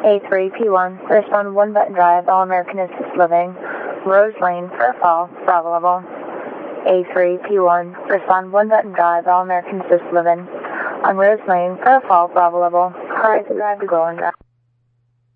A3P1, respond 1 Button Drive, All American Assisted Living, Rose Lane, Fair Fall, Bravo level. A3P1, respond 1 Button Drive, All American Assisted Living, on Rose Lane, Fair Fall, Bravo level. Car is drive to Golden Drive.